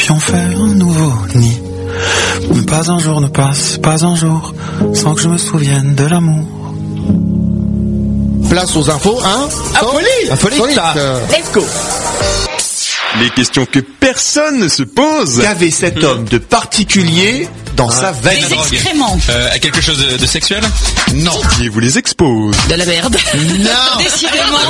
qui ont fait un nouveau nid. Mais pas un jour ne passe, pas un jour, sans que je me souvienne de l'amour. Place aux infos, hein? Infolite, ça. Let's go. Les questions que personne ne se pose. Qu'avait cet homme de particulier dans sa veine? Des excréments. Quelque chose de sexuel? Non. Qui vous les expose. De la merde. Non. Décidément.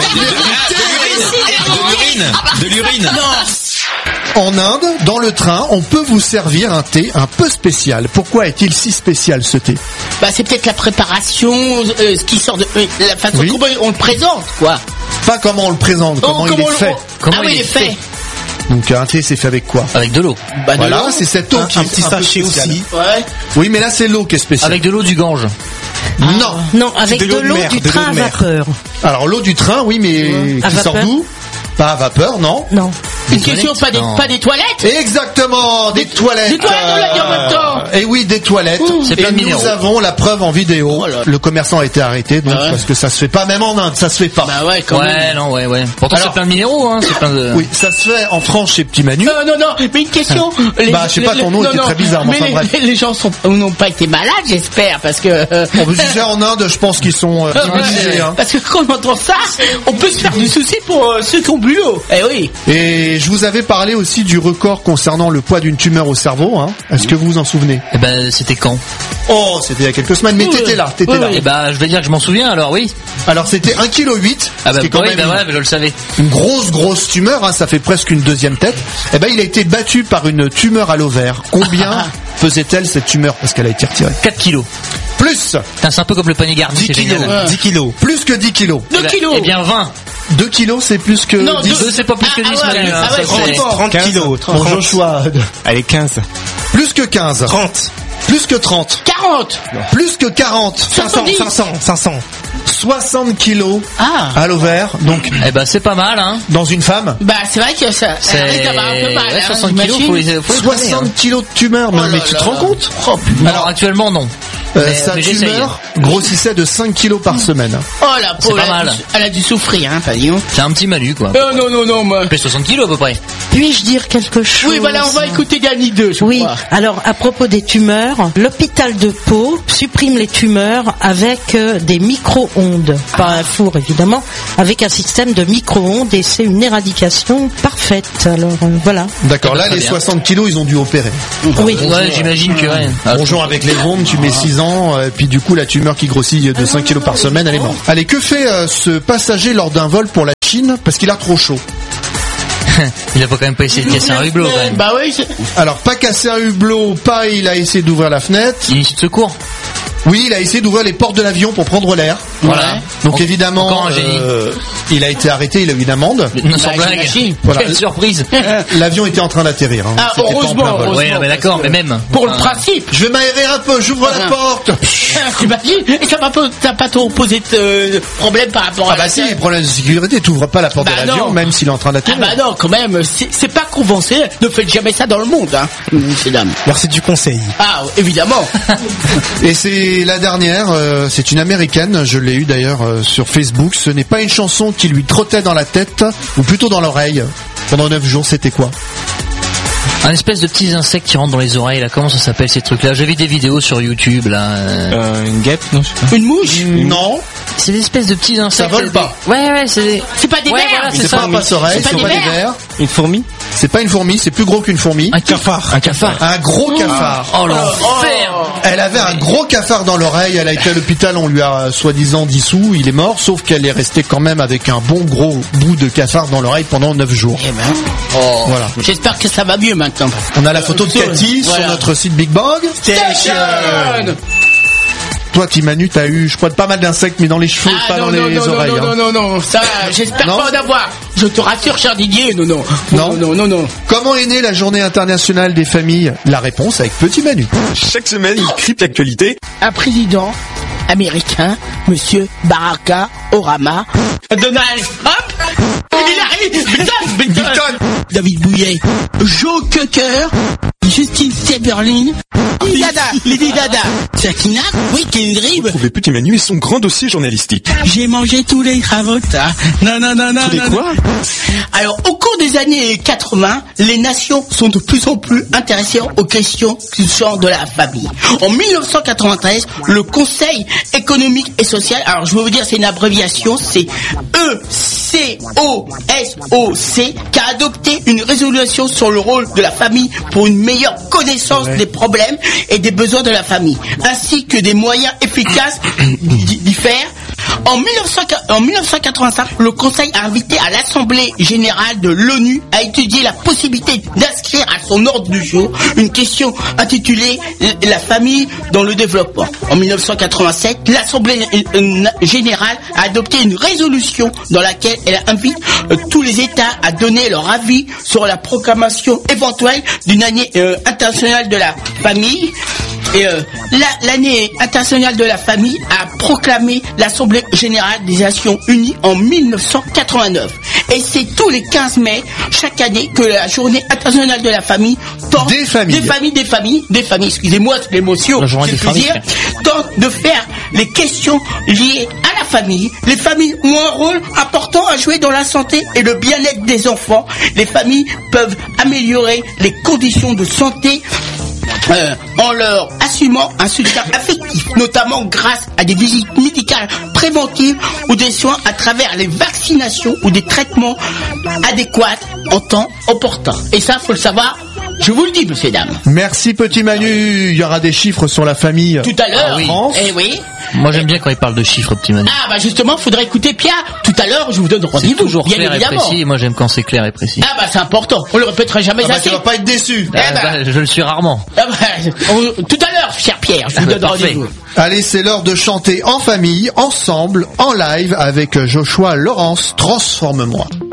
De l'urine. Non. En Inde, dans le train, on peut vous servir un thé un peu spécial. Pourquoi est-il si spécial, ce thé? Bah c'est peut-être la préparation, ce qui sort de la façon Oui. comment on le présente, quoi. Pas comment on le présente, comment il est fait. Comment il est fait? Donc un thé, c'est fait avec quoi? Avec de l'eau. Bah, de Voilà, l'eau. c'est cette eau qui Un est petit un peu sachet spéciale. aussi. Ouais. Oui, mais là, c'est l'eau qui est spéciale. Avec de l'eau du Gange. Non. Non, avec de l'eau de de l'eau mer, du de l'eau train de à mer. vapeur. Alors l'eau du train, oui, mais À qui sort vapeur. d'où? Pas à vapeur, non. Non. Une question, pas des toilettes. Exactement, des toilettes. Des toilettes, on l'a dit en même temps. Et oui, des toilettes. C'est plein Et de minéraux. nous avons la preuve en vidéo. Oh là là. Le commerçant a été arrêté, donc Ah ouais. parce que ça se fait pas, même en Inde, ça se fait pas. Bah ouais, quand Ouais, même. non, ouais. Pourtant, Alors- c'est plein de minéraux, hein. C'est plein de... Oui, ça se fait en France chez Petit Manu. Non, mais une question. Bah, je sais pas, ton nom était très bizarre, mais mais enfin, bref. les gens n'ont pas été malades, j'espère, parce que. On vous disait en Inde, je pense qu'ils sont immunisés. Hein. Parce que quand on entend ça, on peut se faire du souci pour ceux qui ont bu l'eau. Eh oui. Et je vous avais parlé aussi du record concernant le poids d'une tumeur au cerveau. Hein. Est-ce que vous vous en souvenez? Eh ben, c'était quand? Oh, c'était il y a quelques semaines, mais Oui. t'étais là. Oui. Eh ben, je vais dire que je m'en souviens, alors oui. Alors c'était 1,8 kg, Ah bah, ce qui est quand oui, même bah voilà, mais je le savais. une grosse tumeur, hein, ça fait presque une deuxième tête. Eh ben, il a été battu par une tumeur à l'ovaire. Combien faisait-elle cette tumeur? Parce qu'elle a été retirée. 4 kilos. Plus Putain, c'est un peu comme le panier garni, 10 c'est kilos. génial. 10 kilos. Plus que 10 kilos. 2 kilos. Eh bien, 20. 2 kilos, c'est plus que Non, 10. 2, c'est pas plus que 10, ouais, Manu, hein, ah ouais, ça, c'est- 30 kilos. Bon, Joshua, Allez, 15. plus que 15. 30. Plus que 30. 40. Plus que 40. 500. 60 kilos Ah. à l'ovaire. Donc, Eh ben, c'est pas mal, hein. dans une femme. Bah, c'est vrai que ça risque d'avoir un peu mal. Ouais, hein, 60 kilos, faut les traîner, 60 hein. kilos de tumeur. Mais, Oh là mais tu te là rends là. compte? Alors, actuellement, non. Sa mais j'essaye. tumeur grossissait de 5 kilos par semaine. Oh la C'est pauvre, pas mal. elle a dû souffrir, hein, pas dit. C'est un petit Manu, quoi. Non, moi. Fait 60 kilos, à peu près. Puis-je dire quelque chose? Oui, voilà, on va écouter Yannick 2, je Oui, crois. alors à propos des tumeurs, l'hôpital de Pau supprime les tumeurs avec des micro-ondes. Pas un four évidemment, avec un système de micro-ondes et c'est une éradication parfaite. Alors voilà. D'accord, là, Très les bien. 60 kilos, ils ont dû opérer. Oui. Ouais, j'imagine que, ouais. Bonjour avec les ondes, tu mets 6 ans, puis du coup, la tumeur qui grossit de 5 kilos par semaine, elle est morte. Allez, que fait ce passager lors d'un vol pour la Chine parce qu'il a trop chaud? Il a pas quand même pas essayé de casser un hublot, quand même. Bah oui, Alors, pas casser un hublot, pas il a essayé d'ouvrir la fenêtre. Initié de secours. Oui, il a essayé d'ouvrir les portes de l'avion pour prendre l'air. Voilà. Donc En- évidemment, encore un génie. il a été arrêté, il a eu une amende. Non, sans Bah, blague. j'imagine. Voilà. Quelle surprise. L'avion était en train d'atterrir. Hein. Ah, C'était pas en heureusement, plein vol. heureusement. Ouais, non, mais d'accord, mais même. pour le Enfin, principe. Je vais m'aérer un peu, j'ouvre la Ah. porte. T'imagines? Et ça t'as pas trop posé de problème par rapport à Ah bah la si, scène. problème de sécurité, t'ouvres pas la porte Bah de l'avion, non. même s'il est en train Ah d'atterrir. bah non, quand même, c'est pas conventionnel. Ne faites jamais ça dans le monde, hein, messieurs dames. Merci du conseil. Ah, évidemment. Et c'est la dernière, c'est une américaine, je l'ai eu d'ailleurs sur Facebook. Ce n'est pas une chanson qui lui trottait dans la tête, ou plutôt dans l'oreille. Pendant 9 jours, c'était quoi? Un espèce de petits insectes qui rentrent dans les oreilles, là. Comment ça s'appelle, ces trucs-là? J'ai vu des vidéos sur YouTube, là. Une guêpe, non, je sais pas. Une mouche? Non, C'est des espèces de petits insectes. vole pas. Ouais, c'est des... C'est pas des Ouais, vers. voilà, c'est ça, pas un oui. passe-oreille, C'est c'est pas pas des des vers. vers. Une fourmi? C'est pas une fourmi, c'est plus gros qu'une fourmi. Un cafard. Un cafard. Un gros cafard. Oh, l'enfer. Elle avait un gros cafard dans l'oreille, elle a été à l'hôpital, on lui a soi-disant dissous, il est mort, sauf qu'elle est restée quand même avec un bon gros bout de cafard dans l'oreille pendant 9 jours. Eh ben, Oh. Voilà. j'espère que ça va mieux maintenant. On a la photo de Cathy Voilà. sur notre site Big Bang. Station. Toi, Manu, t'as eu, je crois, pas mal d'insectes, mais dans les cheveux, Ah, pas non, dans les non, oreilles. non, hein. non, non, ça, j'espère Non pas en avoir. Je te rassure, cher Didier, non. Non. Comment est née la journée internationale des familles? La réponse avec Petit Manu. Chaque semaine, il crypte l'actualité. Un président américain, monsieur Barack Obama, Donald Trump, Hillary Clinton, David Bouillet, Joe Cocker, Justine Teberlin. Lady Dada. Sakina, oui, Kendrick. Retrouvez Petit Manu et son grand dossier journalistique. J'ai mangé tous les cravotas. Non. Tous les quoi? Alors, au cours des années 80, les nations sont de plus en plus intéressées aux questions qui sont de la famille. En 1993, le Conseil économique et social, alors je vais vous dire, c'est une abréviation, c'est ECOSOC, qui a adopté une résolution sur le rôle de la famille pour une meilleure connaissance des problèmes et des besoins de la famille, ainsi que des moyens efficaces d'y faire. En 1985, le Conseil a invité à l'Assemblée Générale de l'ONU à étudier la possibilité d'inscrire à son ordre du jour une question intitulée « La famille dans le développement ». En 1987, l'Assemblée Générale a adopté une résolution dans laquelle elle invite tous les États à donner leur avis sur la proclamation éventuelle d'une année internationale de la famille. Et l'année internationale de la famille a proclamé l'Assemblée Générale des Nations Unies en 1989. Et c'est tous les 15 mai, chaque année, que la journée internationale de la famille tente... Des familles, excusez-moi, c'est l'émotion, c'est plaisir, tente de faire les questions liées à la famille. Les familles ont un rôle important à jouer dans la santé et le bien-être des enfants. Les familles peuvent améliorer les conditions de santé en leur assumant un soutien affectif, notamment grâce à des visites médicales préventives ou des soins à travers les vaccinations ou des traitements adéquats en temps opportun. Et ça, faut le savoir. Je vous le dis, messieurs, dames. Merci, Petit Manu. Il y aura des chiffres sur la famille. Tout à l'heure. France. Eh oui. Moi j'aime bien quand il parle de chiffres, Petit Manu. Ah bah justement, faudrait écouter Pierre. Tout à l'heure, je vous donne rendez-vous. C'est toujours bien clair évidemment. et précis. Moi j'aime quand c'est clair et précis. Ah bah c'est important. On le répétera jamais assez. Tu vas pas être déçu. Je le suis rarement. Tout à l'heure, cher Pierre, je vous donne rendez-vous. Allez, c'est l'heure de chanter en famille, ensemble, en live avec Joshua Laurence. Transforme-moi.